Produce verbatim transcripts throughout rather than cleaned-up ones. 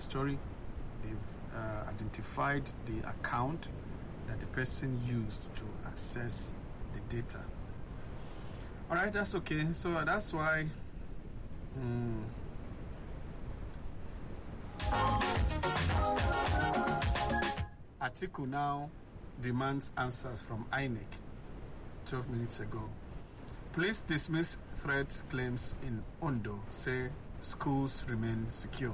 story. They've uh, identified the account that the person used to access the data. All right, that's okay. So that's why. Um, Atiku now demands answers from I N E C twelve minutes ago. Police dismiss threat claims in Ondo, say schools remain secure.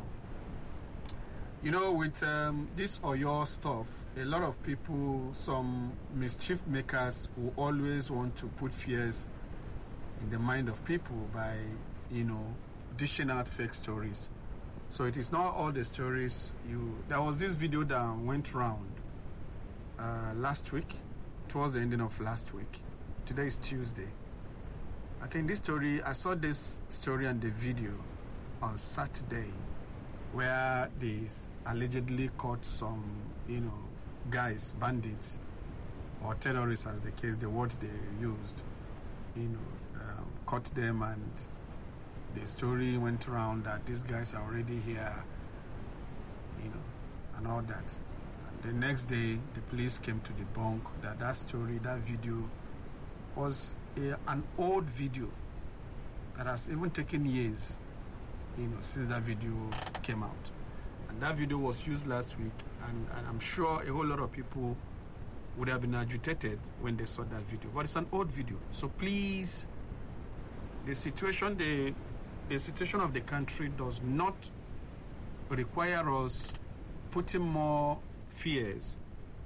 You know, with um, this Oyo stuff, a lot of people, some mischief makers, will always want to put fears in the mind of people by, you know, dishing out fake stories. So it is not all the stories you... There was this video that went round uh, last week, towards the ending of last week. Today is Tuesday. I think this story, I saw this story and the video on Saturday, where they allegedly caught some, you know, guys, bandits, or terrorists as the case, the word they used, you know, um, caught them, and the story went around that these guys are already here, you know, and all that. And the next day, the police came to debunk that that story, that video, was a, an old video that has even taken years, you know, since that video came out. And that video was used last week, and, and I'm sure a whole lot of people would have been agitated when they saw that video. But it's an old video. So please, the situation, the, the situation of the country does not require us putting more fears,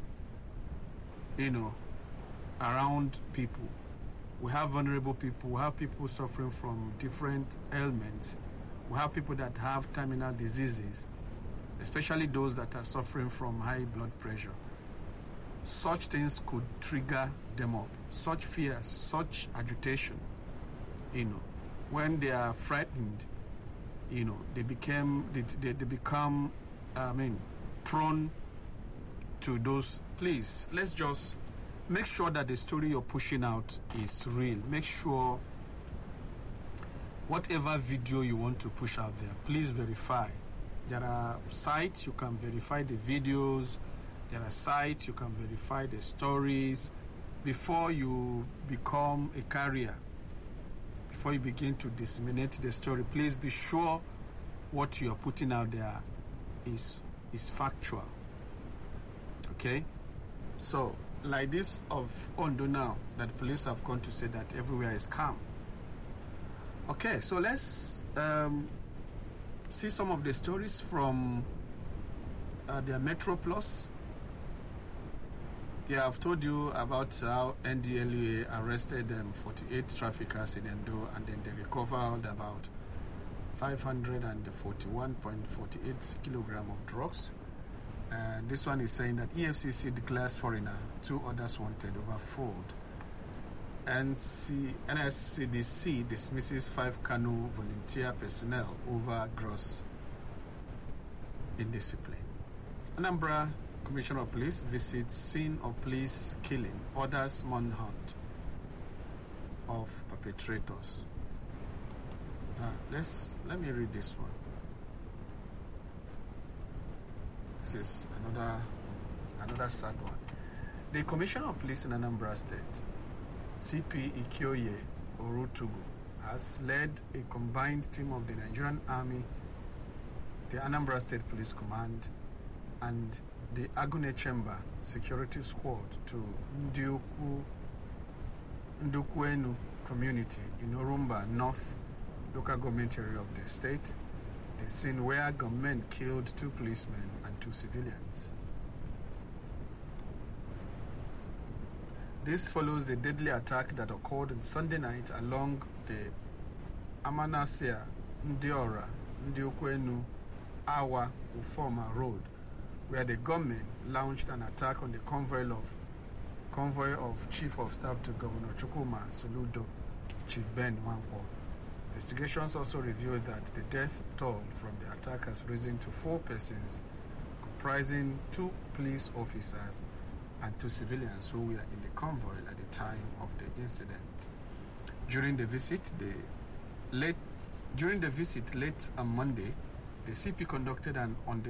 you know, around people. We have vulnerable people. We have people suffering from different ailments. We have people that have terminal diseases, especially those that are suffering from high blood pressure. Such things could trigger them up. Such fears, such agitation, you know, when they are frightened, you know, they became, they, they, they become, I mean, prone to those. Please, let's just make sure that the story you're pushing out is real. Make sure whatever video you want to push out there, please verify. There are sites you can verify the videos. There are sites you can verify the stories before you become a carrier. Before you begin to disseminate the story, please be sure what you are putting out there is is factual. Okay? So, like this of Ondo now, that police have gone to say that everywhere is calm. Okay, so let's um, see some of the stories from uh, their Metro Plus. Yeah, I've told you about how N D L E A arrested um, forty-eight traffickers in Endo, and then they recovered about five hundred forty-one point four eight kilograms of drugs. And this one is saying that E F C C declares foreigner, two others wanted over fraud. N S C D C dismisses five Kano volunteer personnel over gross indiscipline. Anambra Commissioner of Police visits scene of police killing, orders manhunt of perpetrators. Now, let's let me read this one. This is another another sad one. The Commissioner of Police in Anambra State, C P Ikioye Orutugu, has led a combined team of the Nigerian Army, the Anambra State Police Command, and the Agune Chamber Security Squad to Ndiuku, Ndukwenu community in Orumba North local government area of the state, the scene where gunmen killed two policemen and two civilians. This follows the deadly attack that occurred on Sunday night along the Amanasia, Ndiora, Ndiukwenu, Awa, Ufoma Road, where the government launched an attack on the convoy of convoy of Chief of Staff to Governor Chukwuma Soludo, Chief Ben Nwankwo. Investigations also revealed that the death toll from the attack has risen to four persons, comprising two police officers and two civilians who were in the convoy at the time of the incident. During the visit, the late during the visit late on Monday, the C P conducted an on the